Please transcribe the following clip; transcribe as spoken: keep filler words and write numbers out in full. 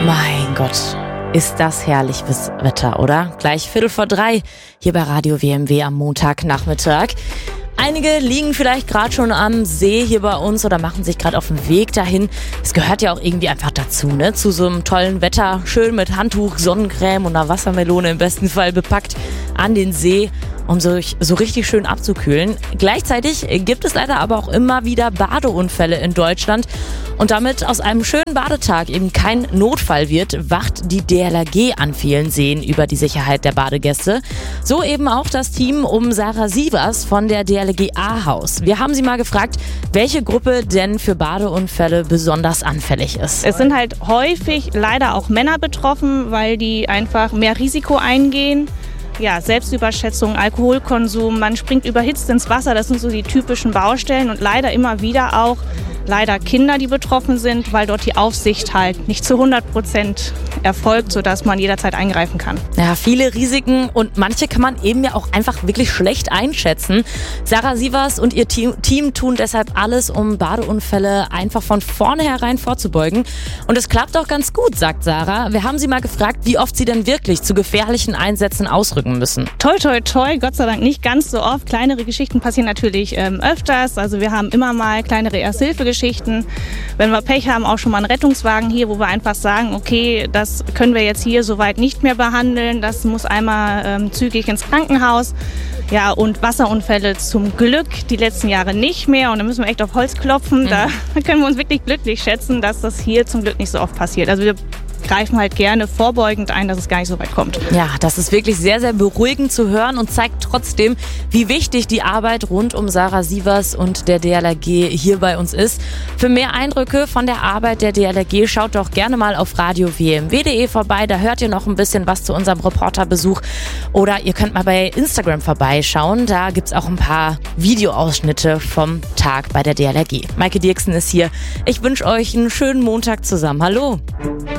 Mein Gott, ist das herrliches Wetter, oder? Gleich Viertel vor drei hier bei Radio W M W am Montagnachmittag. Einige liegen vielleicht gerade schon am See hier bei uns oder machen sich gerade auf den Weg dahin. Es gehört ja auch irgendwie einfach dazu, ne? Zu so einem tollen Wetter, schön mit Handtuch, Sonnencreme und einer Wassermelone im besten Fall bepackt an den See, um so, so richtig schön abzukühlen. Gleichzeitig gibt es leider aber auch immer wieder Badeunfälle in Deutschland. Und damit aus einem schönen Badetag eben kein Notfall wird, wacht die D L R G an vielen Seen über die Sicherheit der Badegäste. So eben auch das Team um Sarah Sievers von der D L R G Ahaus. Wir haben sie mal gefragt, welche Gruppe denn für Badeunfälle besonders anfällig ist. Es sind halt häufig leider auch Männer betroffen, weil die einfach mehr Risiko eingehen. Ja, Selbstüberschätzung, Alkoholkonsum, man springt überhitzt ins Wasser, das sind so die typischen Baustellen und leider immer wieder auch leider Kinder, die betroffen sind, weil dort die Aufsicht halt nicht zu hundert Prozent erfolgt, sodass man jederzeit eingreifen kann. Ja, viele Risiken und manche kann man eben ja auch einfach wirklich schlecht einschätzen. Sarah Sievers und ihr Team, Team tun deshalb alles, um Badeunfälle einfach von vornherein vorzubeugen. Und es klappt auch ganz gut, sagt Sarah. Wir haben sie mal gefragt, wie oft sie denn wirklich zu gefährlichen Einsätzen ausrücken müssen. Toi, toi, toi, Gott sei Dank nicht ganz so oft. Kleinere Geschichten passieren natürlich ähm, öfters. Also wir haben immer mal kleinere Ersthilfegeschichten. Wenn wir Pech haben, auch schon mal einen Rettungswagen hier, wo wir einfach sagen, okay, das können wir jetzt hier soweit nicht mehr behandeln. Das muss einmal ähm, zügig ins Krankenhaus. Ja, und Wasserunfälle zum Glück die letzten Jahre nicht mehr. Und da müssen wir echt auf Holz klopfen. Mhm. Da können wir uns wirklich glücklich schätzen, dass das hier zum Glück nicht so oft passiert. Also wir greifen halt gerne vorbeugend ein, dass es gar nicht so weit kommt. Ja, das ist wirklich sehr, sehr beruhigend zu hören und zeigt trotzdem, wie wichtig die Arbeit rund um Sarah Sievers und der D L R G hier bei uns ist. Für mehr Eindrücke von der Arbeit der D L R G schaut doch gerne mal auf radio w m w punkt d e vorbei. Da hört ihr noch ein bisschen was zu unserem Reporterbesuch. Oder ihr könnt mal bei Instagram vorbeischauen. Da gibt's auch ein paar Videoausschnitte vom Tag bei der D L R G. Maike Dirksen ist hier. Ich wünsche euch einen schönen Montag zusammen. Hallo!